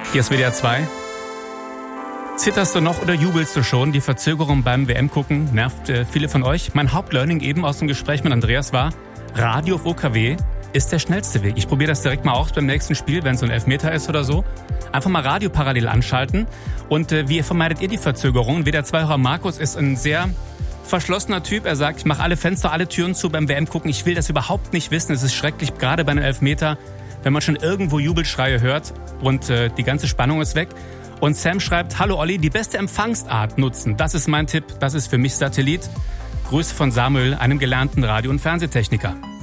Hier ist WDR 2. Zitterst du noch oder jubelst du schon? Die Verzögerung beim WM-Gucken nervt viele von euch. Mein Hauptlearning eben aus dem Gespräch mit Andreas war, Radio auf OKW ist der schnellste Weg. Ich probiere das direkt mal aus beim nächsten Spiel, wenn es so ein Elfmeter ist oder so. Einfach mal Radio parallel anschalten. Und wie vermeidet ihr die Verzögerung? WDR 2-Hörer Markus ist ein sehr verschlossener Typ. Er sagt, ich mache alle Fenster, alle Türen zu beim WM-Gucken. Ich will das überhaupt nicht wissen. Es ist schrecklich, gerade bei einem Elfmeter, wenn man schon irgendwo Jubelschreie hört und die ganze Spannung ist weg. Und Sam schreibt, hallo Olli, die beste Empfangsart nutzen. Das ist mein Tipp, das ist für mich Satellit. Grüße von Samuel, einem gelernten Radio- und Fernsehtechniker.